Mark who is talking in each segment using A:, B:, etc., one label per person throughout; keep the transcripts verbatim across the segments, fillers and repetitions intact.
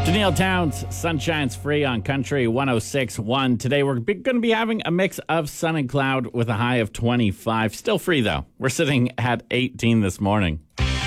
A: Danielle Towns, Sunshine's Free on Country one oh six point one. Today we're going to be having a mix of sun and cloud with a high of twenty-five. Still free, though. We're sitting at eighteen this morning.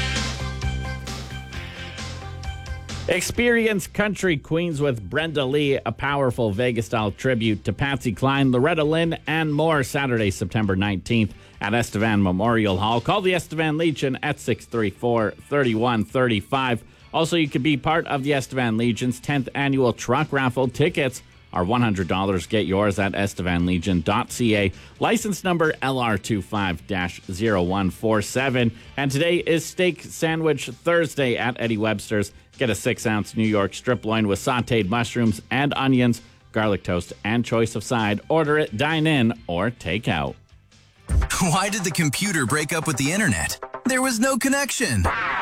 A: Experience Country Queens with Brenda Lee, a powerful Vegas-style tribute to Patsy Cline, Loretta Lynn, and more Saturday, September nineteenth at Estevan Memorial Hall. Call the Estevan Legion at six three four, three one three five. Also, you could be part of the Estevan Legion's tenth annual truck raffle. Tickets are one hundred dollars. Get yours at estevan legion dot c a. License number L R two five dash zero one four seven. And today is Steak Sandwich Thursday at Eddie Webster's. Get a six-ounce New York strip loin with sautéed mushrooms and onions, garlic toast, and choice of side. Order it, dine in, or take out.
B: Why did the computer break up with the internet? There was no connection.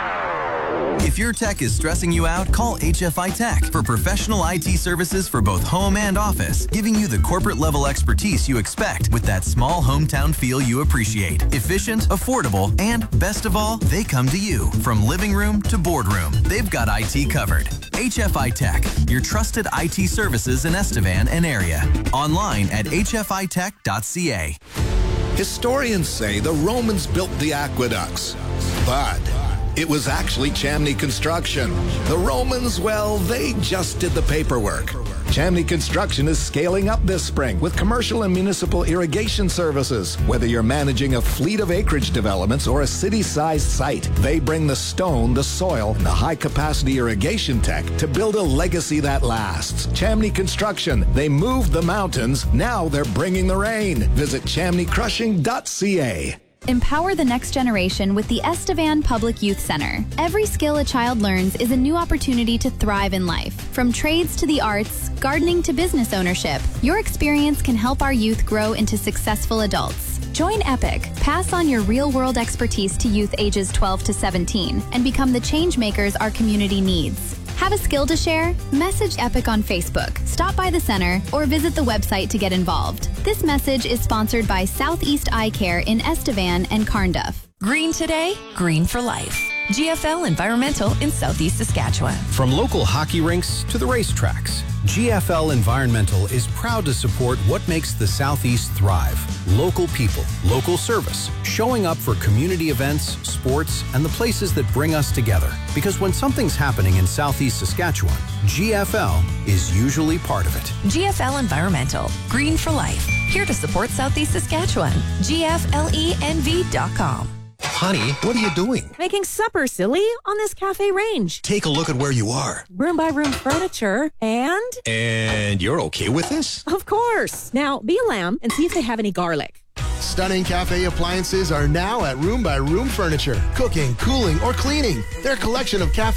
B: If your tech is stressing you out, call H F I Tech for professional I T services for both home and office, giving you the corporate-level expertise you expect with that small hometown feel you appreciate. Efficient, affordable, and best of all, they come to you. From living room to boardroom, they've got I T covered. H F I Tech, your trusted I T services in Estevan and area. Online at h f i tech dot c a.
C: Historians say the Romans built the aqueducts, but it was actually Chamney Construction. The Romans, well, they just did the paperwork. Chamney Construction is scaling up this spring with commercial and municipal irrigation services. Whether you're managing a fleet of acreage developments or a city-sized site, they bring the stone, the soil, and the high-capacity irrigation tech to build a legacy that lasts. Chamney Construction, they moved the mountains, now they're bringing the rain. Visit chamney crushing dot c a.
D: Empower the next generation with the Estevan Public Youth Center. Every skill a child learns is a new opportunity to thrive in life. From trades to the arts, gardening to business ownership, your experience can help our youth grow into successful adults. Join EPIC, pass on your real-world expertise to youth ages twelve to seventeen, and become the change makers our community needs. Have a skill to share? Message EPIC on Facebook, stop by the center, or visit the website to get involved. This message is sponsored by Southeast Eye Care in Estevan and Carnduff.
E: Green today, green for life. G F L Environmental in Southeast Saskatchewan.
F: From local hockey rinks to the racetracks, G F L Environmental is proud to support what makes the Southeast thrive. Local people, local service, showing up for community events, sports, and the places that bring us together. Because when something's happening in Southeast Saskatchewan, G F L is usually part of it.
E: G F L Environmental, green for life. Here to support Southeast Saskatchewan. G F L E N V dot com.
G: Honey, what are you doing?
H: Making supper, silly, on this cafe range.
G: Take a look at where you are.
H: Room by room furniture, and...
G: And you're okay with this?
H: Of course. Now, be a lamb and see if they have any garlic.
I: Stunning cafe appliances are now at Room by Room Furniture. Cooking, cooling, or cleaning. Their collection of cafe